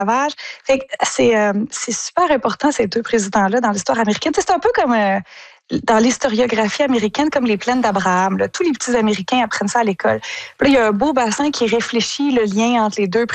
esclavage. Fait que c'est super important, ces deux présidents-là, dans l'histoire américaine. Tu sais, c'est un peu comme dans l'historiographie américaine, comme les plaines d'Abraham. Là. Tous les petits Américains apprennent ça à l'école. Puis là, il y a un beau bassin qui réfléchit le lien entre les deux